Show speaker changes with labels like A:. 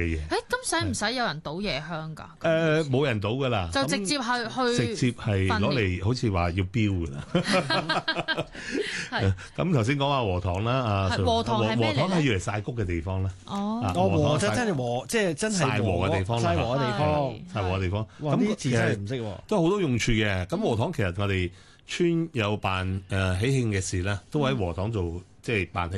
A: 嘢。
B: 咁使唔使有人倒夜香㗎？
A: 冇人倒㗎啦，
B: 就直接去
A: 直接係攞嚟，好似話要標㗎啦。咁頭先講話禾塘啦，
B: 禾塘係咩嚟咧？
A: 禾塘係要嚟曬穀嘅地方啦。
C: 禾就真係禾，即係真係
A: 曬禾嘅地方啦。
C: 曬禾嘅地方，
A: 曬禾嘅地方。
C: 咁啲字真係唔識喎。
A: 都好多用處嘅。咁禾塘其實我哋村有辦喜慶嘅事咧，都喺禾塘做，即係辦喜